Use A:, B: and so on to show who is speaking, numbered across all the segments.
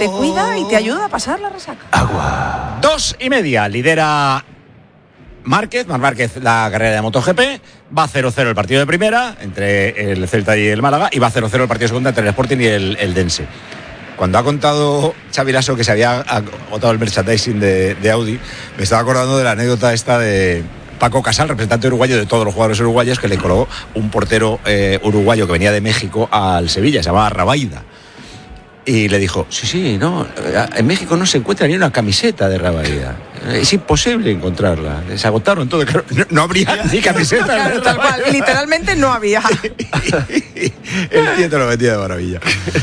A: te cuida y te ayuda a pasar la resaca.
B: Agua.
C: 2:30, lidera Marc Márquez la carrera de MotoGP, va 0-0 el partido de primera entre el Celta y el Málaga, y va 0-0 el partido de segunda entre el Sporting y el Dense. Cuando ha contado Xavi Lasso que se había agotado el merchandising de Audi, me estaba acordando de la anécdota esta de Paco Casal, representante uruguayo de todos los jugadores uruguayos, que le colgó un portero uruguayo que venía de México al Sevilla, se llamaba Rabaida. Y le dijo, sí, no, en México no se encuentra ni una camiseta de Rabaida. Es imposible encontrarla. Se agotaron todo. Claro, no habría ni camiseta.
A: Claro, tal cual, literalmente no había.
C: El tío te lo metía de maravilla.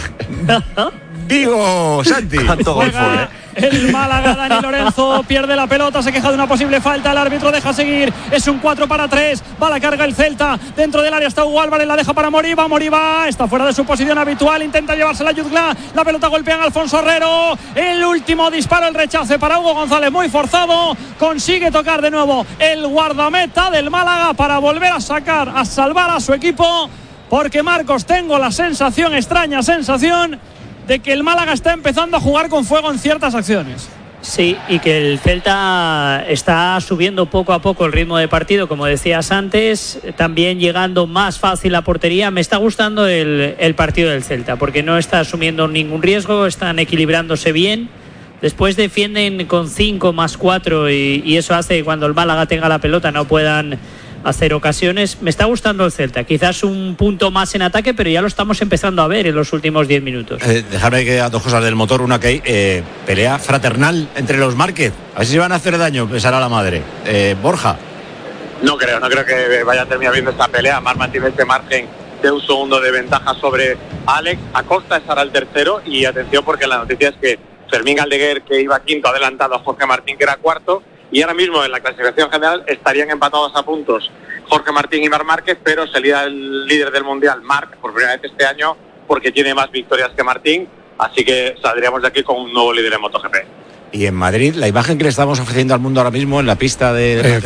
C: Vigo, Santi.
B: Tanto golfo,
D: El Málaga, Dani Lorenzo pierde la pelota, se queja de una posible falta, el árbitro deja seguir, es un 4-3, va a la carga el Celta, dentro del área está Hugo Álvarez, la deja para Moriba, está fuera de su posición habitual, intenta llevársela a Yuzglá, la pelota golpea a Alfonso Herrero, el último disparo, el rechace para Hugo González, muy forzado, consigue tocar de nuevo el guardameta del Málaga para volver a salvar a su equipo, porque Marcos, tengo la sensación, extraña sensación, de que el Málaga está empezando a jugar con fuego en ciertas acciones.
E: Sí, y que el Celta está subiendo poco a poco el ritmo de partido, como decías antes, también llegando más fácil a portería. Me está gustando el partido del Celta, porque no está asumiendo ningún riesgo, están equilibrándose bien. Después defienden con 5 más 4 y eso hace que cuando el Málaga tenga la pelota no puedan hacer ocasiones. Me está gustando el Celta, quizás un punto más en ataque, pero ya lo estamos empezando a ver en los últimos 10 minutos.
C: Dejarme que a dos cosas del motor. Una, que hay pelea fraternal entre los Márquez, a ver si van a hacer daño, pensará la madre. Borja.
F: No creo que vaya a terminar viendo esta pelea. Marc mantiene este margen de un segundo de ventaja sobre Alex Acosta, estará el tercero, y atención porque la noticia es que Fermín Galdeguer, que iba quinto, ha adelantado a Jorge Martín, que era cuarto, y ahora mismo en la clasificación general estarían empatados a puntos Jorge Martín y Marc Márquez, pero sería el líder del Mundial Marc por primera vez este año, porque tiene más victorias que Martín, así que saldríamos de aquí con un nuevo líder en MotoGP.
C: Y en Madrid, la imagen que le estamos ofreciendo al mundo ahora mismo en la pista de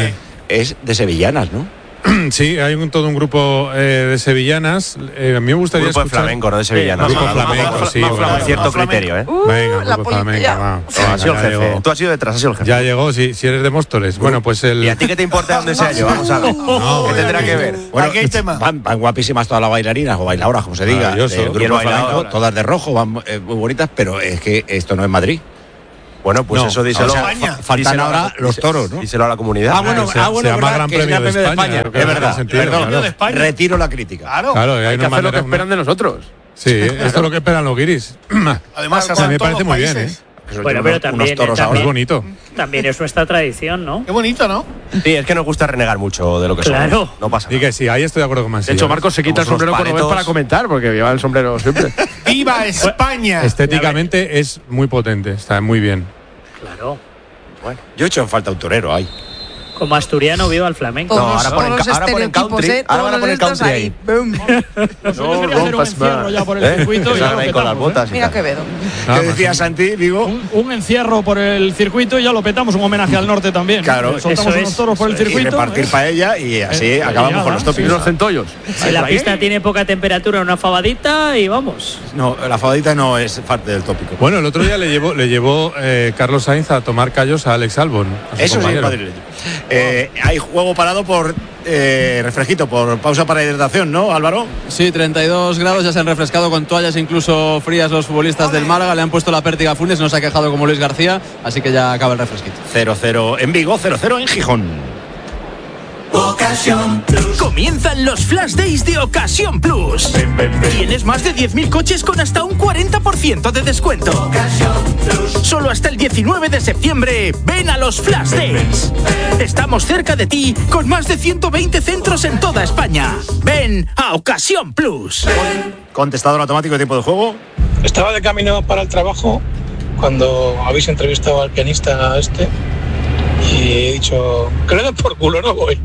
C: es de sevillanas, ¿no?
G: Sí, hay todo un grupo de sevillanas. A mí me gustaría
B: grupo
G: escuchar...
B: de flamenco, no de sevillanas.
G: Grupo flamenco, sí.
B: Con cierto criterio,
G: Venga,
A: la
G: grupo flamenco, va.
B: Ha sido el jefe. Tú has sido detrás, has sido el jefe.
G: Ya llegó, si eres de Móstoles. Bueno, pues el...
B: ¿Y a ti qué te importa dónde sea yo? Vamos a ver. ¿Qué tendrá que ver?
C: Bueno, aquí hay tema. Van guapísimas todas las bailarinas o bailadoras, como se diga. El grupo flamenco, todas de rojo, van muy bonitas, pero es que esto no es Madrid.
B: Bueno, pues eso díselo.
C: Faltan ahora los toros, ¿no?
B: Díselo a la comunidad.
G: se llama Gran Premio de España.
C: Es verdad, perdón, retiro la crítica.
G: Claro,
H: hay que hacer lo que esperan de nosotros.
G: Sí, esto es lo que esperan los guiris.
I: Además,
G: a mí me parece muy bien, ¿eh?
E: Bueno, pero también,
G: es bonito.
E: También es nuestra tradición, ¿no?
I: Qué bonito, ¿no?
B: Sí, es que nos gusta renegar mucho de lo que somos. No pasa nada.
G: Y que sí, ahí estoy de acuerdo con Mansilla.
H: De hecho, Marcos se quita el sombrero cuando ves para comentar, porque lleva el sombrero siempre.
I: ¡Viva España!
G: Estéticamente es muy potente, está muy bien.
E: Claro.
C: Bueno, yo he hecho en falta un torero ahí.
E: Como asturiano, viva el flamenco.
B: No, ahora ponen country. Ahora van a poner country ahí.
D: No rompas más. Ya por el circuito y ya lo
B: con las
D: petamos,
B: botas.
A: Mira Quevedo.
C: ¿Qué decía Santi, Vigo?
D: Un encierro por el circuito y ya lo petamos, un homenaje al norte también.
C: Claro,
D: soltamos unos toros por el circuito.
C: Y repartir paella y así acabamos con los tópicos.
H: Y unos centollos.
E: Si la pista tiene poca temperatura, una fabadita y vamos.
C: No, la fabadita no es parte del tópico.
G: Bueno, el otro día le llevó Carlos Sainz a tomar callos a Alex Albon.
C: Eso sí, padre. Hay juego parado por refresquito, por pausa para hidratación, ¿no, Álvaro?
J: Sí, 32 grados, ya se han refrescado con toallas incluso frías los futbolistas del Málaga, le han puesto la pértiga a Funes, no se ha quejado como Luis García, así que ya acaba el refresquito.
C: 0-0 en Vigo, 0-0 en Gijón.
K: Ocasión Plus. Comienzan los Flash Days de Ocasión Plus. Tienes más de 10.000 coches con hasta un 40% de descuento. Ocasión Plus. Solo hasta el 19 de septiembre, ven a los Flash Days. Estamos cerca de ti con más de 120 centros en toda España. Ven a Ocasión Plus.
C: Contestador automático de tiempo de juego.
L: Estaba de camino para el trabajo cuando habéis entrevistado al pianista este. Y he dicho, que le den por culo, no voy.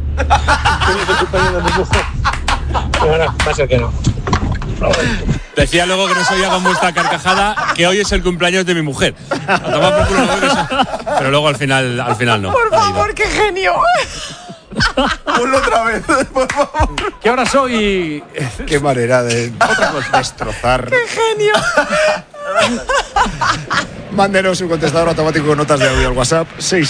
L: Ahora, va a ser que no.
H: Decía luego que no se oía con vuestra carcajada que hoy es el cumpleaños de mi mujer. A tomar por culo, pero luego al final no.
A: Por favor, qué genio.
C: Ponlo otra vez, por favor.
H: ¿Qué hora soy?
C: Qué manera de otra cosa, destrozar.
A: ¡Qué genio!
C: Mándenos un contestador automático con notas de audio al WhatsApp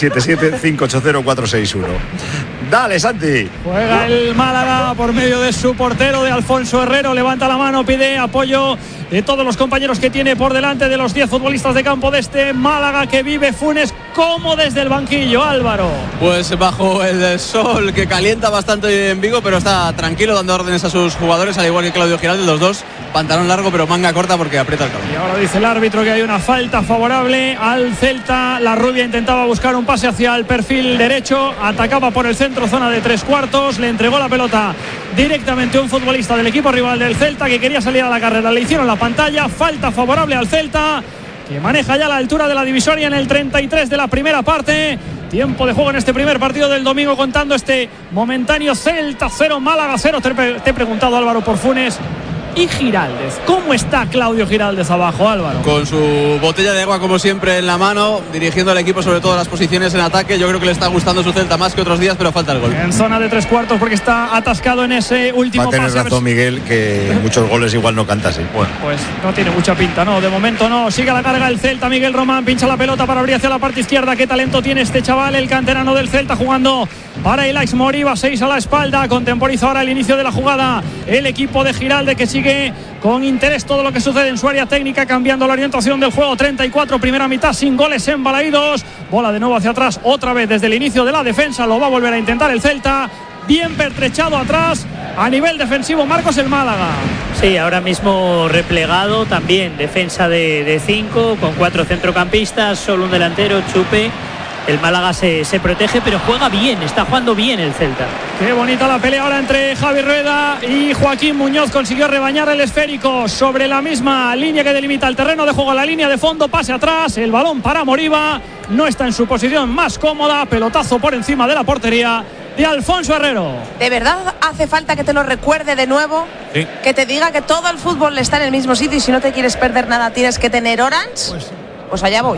C: 677-580-461. Dale, Santi.
D: Juega el Málaga por medio de su portero, de Alfonso Herrero. Levanta la mano, pide apoyo de todos los compañeros que tiene por delante, de los 10 futbolistas de campo de este Málaga que vive Funes como desde el banquillo, Álvaro.
J: Pues bajo el sol que calienta bastante en Vigo, pero está tranquilo dando órdenes a sus jugadores, al igual que Claudio Giraldes, los dos pantalón largo pero manga corta porque aprieta el caballo.
D: Y ahora dice el árbitro que hay una falta favorable al Celta. La rubia intentaba buscar un pase hacia el perfil derecho, atacaba por el centro, zona de 3/4, le entregó la pelota directamente a un futbolista del equipo rival del Celta que quería salir a la carrera, le hicieron la pantalla, falta favorable al Celta, que maneja ya la altura de la divisoria en el 33 de la primera parte. Tiempo de juego en este primer partido del domingo, contando este momentáneo Celta 0, Málaga 0. Te he preguntado, Álvaro, por Funes y Giraldez. ¿Cómo está Claudio Giraldez abajo, Álvaro?
J: Con su botella de agua como siempre en la mano, dirigiendo al equipo sobre todo las posiciones en ataque. Yo creo que le está gustando su Celta más que otros días, pero falta el gol.
D: En zona de 3/4 porque está atascado en ese último pase.
C: Va a tener razón Miguel, que muchos goles igual no canta así. Bueno,
D: pues no tiene mucha pinta, no, de momento no. Sigue a la carga el Celta, Miguel Román pincha la pelota para abrir hacia la parte izquierda. Qué talento tiene este chaval, el canterano del Celta, jugando para el Aix Moriba, 6 a la espalda. Contemporiza ahora el inicio de la jugada el equipo de Giraldez, que sigue con interés todo lo que sucede en su área técnica, cambiando la orientación del juego. 34, primera mitad sin goles en Balaídos. Bola de nuevo hacia atrás, otra vez desde el inicio de la defensa. Lo va a volver a intentar el Celta. Bien pertrechado atrás a nivel defensivo Marcos, el Málaga.
E: Sí, ahora mismo replegado también. Defensa de 5 con 4 centrocampistas, solo un delantero, Chupe. El Málaga se protege, pero juega bien, está jugando bien el Celta.
D: Qué bonita la pelea ahora entre Javi Rueda y Joaquín Muñoz. Consiguió rebañar el esférico sobre la misma línea que delimita el terreno de juego, la línea de fondo, pase atrás, el balón para Moriba. No está en su posición más cómoda, pelotazo por encima de la portería de Alfonso Herrero.
A: ¿De verdad hace falta que te lo recuerde de nuevo?
C: Sí.
A: Que te diga que todo el fútbol está en el mismo sitio y si no te quieres perder nada tienes que tener Orange. Pues allá voy.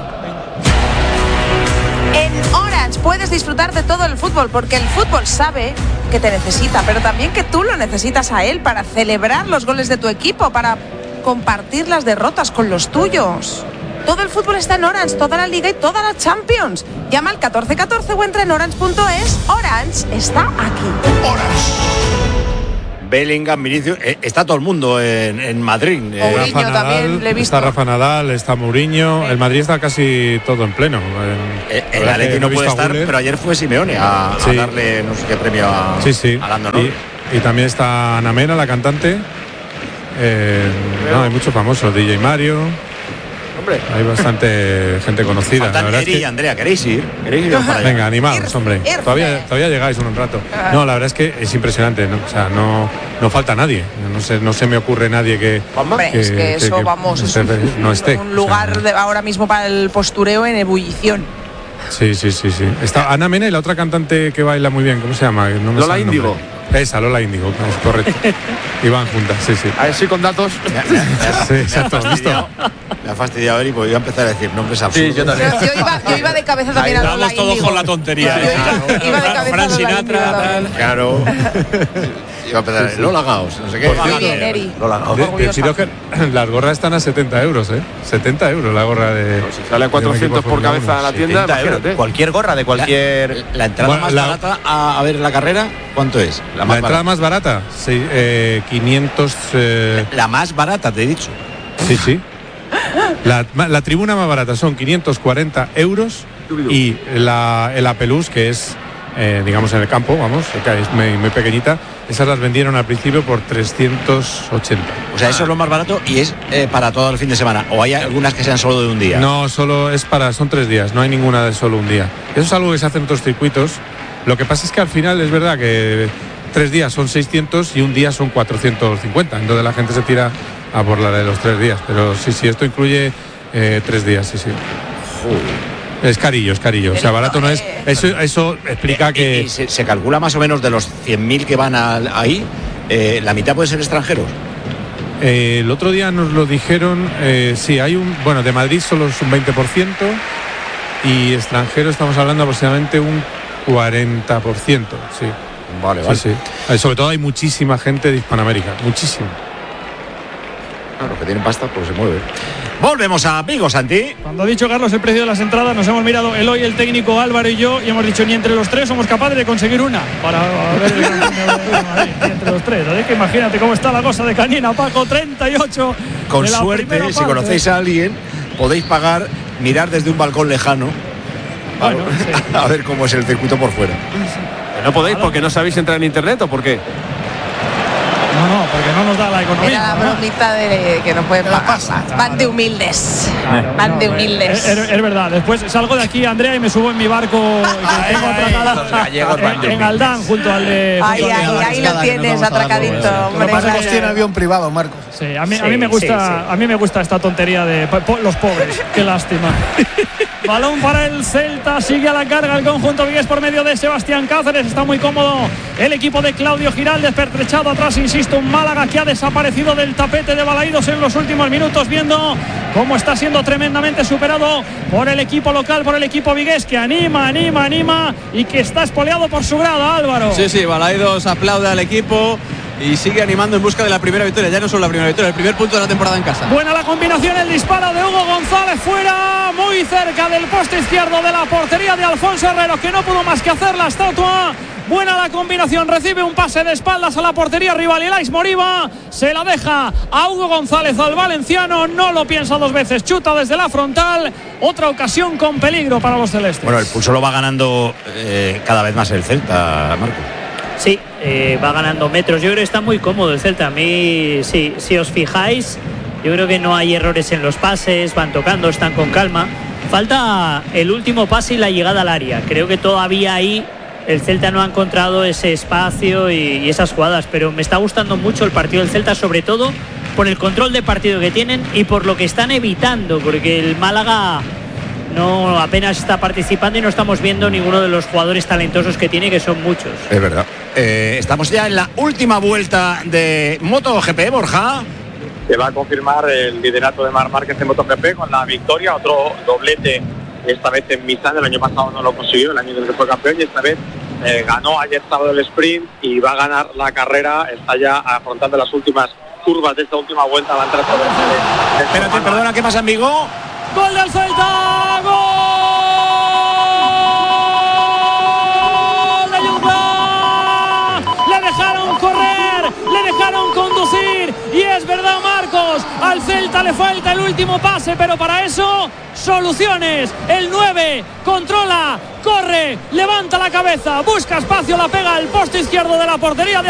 A: En Orange puedes disfrutar de todo el fútbol, porque el fútbol sabe que te necesita, pero también que tú lo necesitas a él para celebrar los goles de tu equipo, para compartir las derrotas con los tuyos. Todo el fútbol está en Orange, toda la Liga y toda la Champions. Llama al 1414 o entra en orange.es. Orange está aquí.
C: Bellingham, Vinicius, está todo el mundo en Madrid.
A: Mourinho también le he visto.
G: Está Rafa Nadal, está Mourinho. Sí. El Madrid está casi todo en pleno.
C: El Atleti no puede estar, pero ayer fue Simeone a darle no sé qué premio a Lando Norris.
G: Y también está Ana Mena, la cantante. Hay muchos famosos, DJ Mario. Hombre. Hay bastante gente conocida.
C: La verdad y Andrea, ¿queréis ir?
G: Venga, animaos, hombre. Todavía llegáis un rato. No, la verdad es que es impresionante, ¿no? O sea, no falta nadie. No se me ocurre nadie que.
A: Hombre, es que eso, vamos,
G: no esté.
A: Un lugar ahora mismo para el postureo en ebullición.
G: Sí. Está Ana Mena y la otra cantante que baila muy bien, ¿cómo se llama? No me
B: Lola Índigo.
G: Esa, Lola Índigo, es correcto. Y van juntas, sí.
B: A ver si con datos.
G: Sí, exacto.
C: Me ha fastidiado Eric porque iba a empezar a decir nombres absurdos.
B: Sí, yo también.
A: Yo iba de cabeza también a Lola Índigo.
H: Vamos todos con la tontería.
A: Iba de cabeza
H: Fran Sinatra.
C: Claro. Iba a empezar Lola Gaos, no sé qué.
A: Muy bien, Eri.
C: Lola Gaos.
G: Deciros que las gorras están a 70 euros, ¿eh? 70 euros la gorra de.
B: Si sale a 400 por cabeza a la tienda, imagínate.
C: Cualquier gorra de cualquier. La entrada más barata a ver la carrera, ¿cuánto es?
G: La entrada más barata, 500.
C: La más barata, te he dicho.
G: Sí. La tribuna más barata son 540 euros y el Apelús, que es, digamos, en el campo, vamos, que es muy pequeñita, esas las vendieron al principio por 380.
C: O sea, eso es lo más barato y es para todo el fin de semana. ¿O hay algunas que sean solo de un día?
G: No, solo son 3 días, no hay ninguna de solo un día. Eso es algo que se hace en otros circuitos. Lo que pasa es que al final es verdad que 3 días son 600 y un día son 450. Entonces la gente se tira a por la de los 3 días. Pero sí, esto incluye 3 días, sí. Es carillo. O sea, barato no es. Eso explica que.
C: Y se calcula más o menos de los 100.000 que van ahí, la mitad puede ser extranjeros.
G: El otro día nos lo dijeron, sí, hay de Madrid solo es un 20% y extranjero estamos hablando aproximadamente un 40%, sí.
C: Vale.
G: Sí. Sobre todo hay muchísima gente de Hispanoamérica, muchísima.
C: Los que tienen pasta, pues se mueve. Volvemos a Vigo, Santi.
D: Cuando ha dicho Carlos el precio de las entradas, nos hemos mirado Eloy, el técnico, Álvaro y yo, y hemos dicho ni entre los tres somos capaces de conseguir una para ver el Gran Premio de Madrid, ni entre los tres. Así que imagínate cómo está la cosa de Canina, Paco, 38.
C: Con suerte, si conocéis a alguien, podéis pagar, mirar desde un balcón lejano. Bueno, sí. A ver cómo es el circuito por fuera.
M: ¿No podéis porque no sabéis entrar en internet o por qué?
D: No, porque no nos da la economía.
A: Era la bromita de que no pueden pagarla. Van de humildes. Van de humildes.
D: Es verdad. Después salgo de aquí, Andrea, y me subo en mi barco que tengo atracado en Aldán, junto al de.
A: Ahí lo tienes atracadito.
I: Lo que pasa es que tiene avión privado, Marcos.
D: Sí, a mí me gusta. A mí me gusta esta tontería de los pobres. Qué lástima. Balón para el Celta, sigue a la carga el conjunto vigués por medio de Sebastián Cáceres. Está muy cómodo el equipo de Claudio Giraldez, pertrechado atrás, insisto, un Málaga que ha desaparecido del tapete de Balaídos en los últimos minutos, viendo cómo está siendo tremendamente superado por el equipo local, por el equipo vigués, que anima y que está espoleado por su grada, Álvaro.
J: Sí, Balaídos aplaude al equipo y sigue animando en busca de la primera victoria. Ya no solo la primera victoria, el primer punto de la temporada en casa.
D: Buena la combinación, el disparo de Hugo González fuera, muy cerca del poste izquierdo de la portería de Alfonso Herrero, que no pudo más que hacer la estatua. Buena la combinación, recibe un pase de espaldas a la portería rival y Elais Moriba se la deja a Hugo González, al valenciano, no lo piensa dos veces, chuta desde la frontal, otra ocasión con peligro para los celestes.
C: Bueno, el pulso lo va ganando cada vez más el Celta, Marco.
E: Sí, va ganando metros. Yo creo que está muy cómodo el Celta. A mí, sí, si os fijáis, yo creo que no hay errores en los pases, van tocando, están con calma. Falta el último pase y la llegada al área. Creo que todavía ahí el Celta no ha encontrado ese espacio y esas jugadas, pero me está gustando mucho el partido del Celta, sobre todo por el control de partido que tienen y por lo que están evitando, porque el Málaga no apenas está participando y no estamos viendo ninguno de los jugadores talentosos que tiene, que son muchos.
C: Es verdad. Estamos ya en la última vuelta de MotoGP, Borja.
F: Se va a confirmar el liderato de Marc Márquez en MotoGP con la victoria, otro doblete, esta vez en Misano. El año pasado no lo consiguió, el año en el que fue campeón, y esta vez ganó ayer sábado el sprint y va a ganar la carrera. Está ya afrontando las últimas curvas de esta última vuelta, va a entrar por el
C: Espérate, perdona, ¿qué pasa en Vigo?
D: ¡Gol del Celta! ¡Gol de Yucla! Le dejaron correr, le dejaron conducir, y es verdad, Marcos, al Celta le falta el último pase, pero para eso soluciones. El 9 controla, corre, levanta la cabeza, busca espacio, la pega al poste izquierdo de la portería de